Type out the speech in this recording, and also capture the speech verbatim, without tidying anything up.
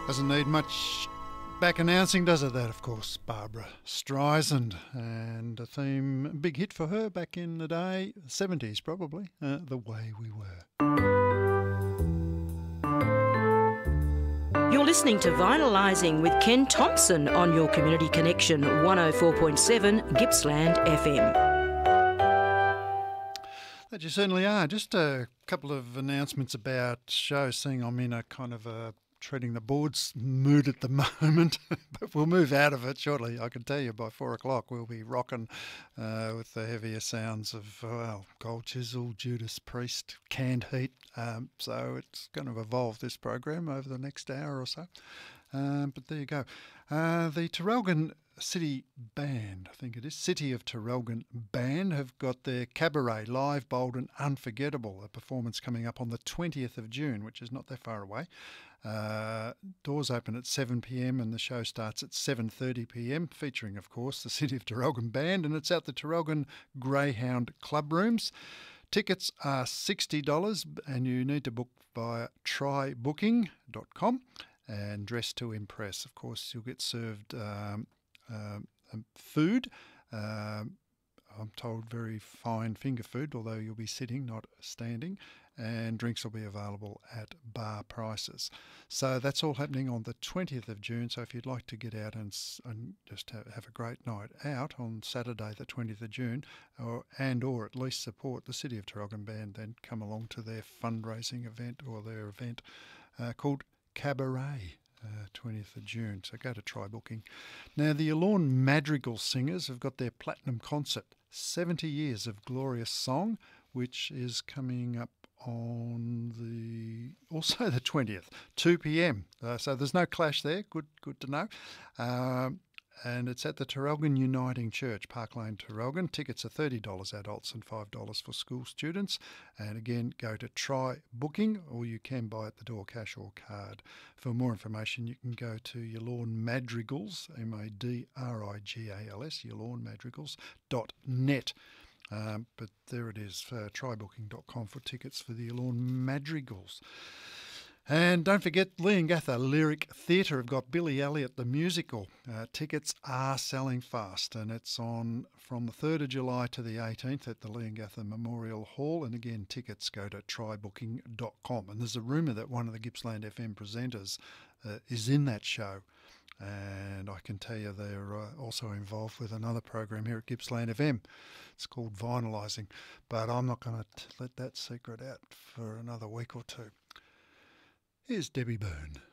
Doesn't need much back announcing, does it? That, of course, Barbara Streisand, and a theme, a big hit for her back in the day, seventies probably, uh, The Way We Were. You're listening to Vinylising with Ken Thompson on your Community Connection one oh four point seven Gippsland F M. That you certainly are. Just a couple of announcements about shows, seeing I'm in a kind of a treading the boards mood at the moment, but we'll move out of it shortly. I can tell you by four o'clock we'll be rocking uh, with the heavier sounds of, well, Gold Chisel, Judas Priest, Canned Heat. Um, so it's going to evolve, this program, over the next hour or so. Um, but there you go. Uh, the Traralgon City Band, I think it is, City of Traralgon Band, have got their Cabaret, Live, Bold and Unforgettable, a performance coming up on the twentieth of June, which is not that far away. Uh, doors open at seven p m and the show starts at seven thirty p m, featuring, of course, the City of Traralgon Band, and it's at the Traralgon Greyhound Club Rooms. Tickets are sixty dollars and you need to book via try booking dot com and dress to impress. Of course, you'll get served um, um, food. Um, I'm told very fine finger food, although you'll be sitting, not standing, and drinks will be available at bar prices. So that's all happening on the twentieth of June. So if you'd like to get out and, and just have, have a great night out on Saturday the twentieth of June, or and or at least support the City of Traralgon Band, then come along to their fundraising event or their event uh, called Cabaret. Uh, twentieth of June, so go to try booking. Now, the Yallourn Madrigal Singers have got their platinum concert, seventy years of Glorious Song, which is coming up on the also the twentieth, two p m. Uh, so there's no clash there. Good, good to know. Um, and it's at the Traralgon Uniting Church, Park Lane, Traralgon. Tickets are thirty dollars adults and five dollars for school students. And again, go to try booking, or you can buy at the door, cash or card. For more information, you can go to Yallourn Madrigals, M A D R I G A L S, yallourn madrigals dot net. Um, but there it is, uh, try booking dot com for tickets for the Yallourn Madrigals. And don't forget, Leongatha Lyric Theatre have got Billy Elliot the Musical. Uh, tickets are selling fast, and it's on from the third of July to the eighteenth at the Leongatha Memorial Hall. And again, tickets go to try booking dot com. And there's a rumour that one of the Gippsland F M presenters uh, is in that show. And I can tell you they're uh, also involved with another program here at Gippsland F M. It's called Vinylising. But I'm not going to let that secret out for another week or two. Here's Debbie Byrne.